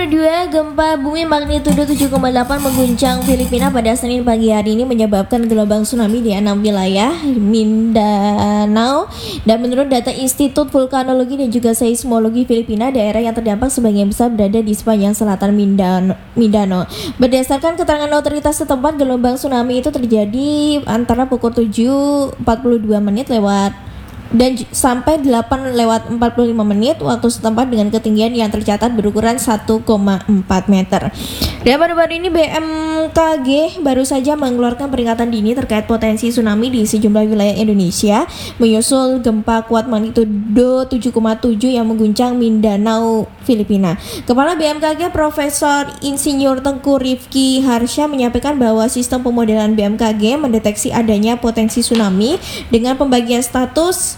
nomor 2, gempa bumi magnitudo 7,8 mengguncang Filipina pada Senin pagi hari ini menyebabkan gelombang tsunami di 6 wilayah Mindanao. Dan menurut data Institut Vulkanologi dan juga Seismologi Filipina, daerah yang terdampak sebagian besar berada di sepanjang selatan Mindanao. Berdasarkan keterangan otoritas setempat, gelombang tsunami itu terjadi antara pukul 7.42 menit dan sampai 8:45 waktu setempat dengan ketinggian yang tercatat berukuran 1,4 meter. Dan baru-baru ini BMKG baru saja mengeluarkan peringatan dini terkait potensi tsunami di sejumlah wilayah Indonesia menyusul gempa kuat magnitudo 7,7 yang mengguncang Mindanao, Filipina. Kepala BMKG Profesor Insinyur Tengku Rifki Harsha menyampaikan bahwa sistem pemodelan BMKG mendeteksi adanya potensi tsunami dengan pembagian status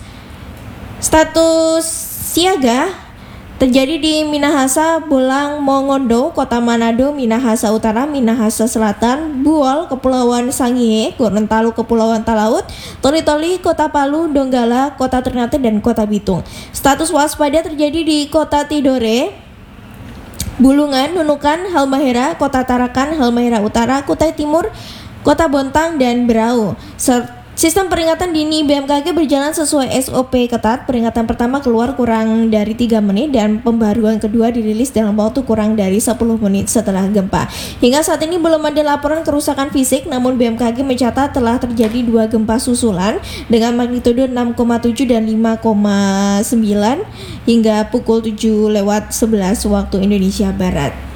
siaga terjadi di Minahasa, Bolang, Mongondo, Kota Manado, Minahasa Utara, Minahasa Selatan, Buol, Kepulauan Sangihe, Gorontalo, Kepulauan Talaut, Toli-Toli, Kota Palu, Donggala, Kota Ternate, dan Kota Bitung. Status waspada terjadi di Kota Tidore, Bulungan, Nunukan, Halmahera, Kota Tarakan, Halmahera Utara, Kutai Timur, Kota Bontang, dan Berau. Sistem peringatan dini BMKG berjalan sesuai SOP ketat. Peringatan pertama keluar kurang dari 3 menit dan pembaruan kedua dirilis dalam waktu kurang dari 10 menit setelah gempa. Hingga saat ini belum ada laporan kerusakan fisik, namun BMKG mencatat telah terjadi 2 gempa susulan dengan magnitudo 6,7 dan 5,9 hingga pukul 7:11 waktu Indonesia Barat.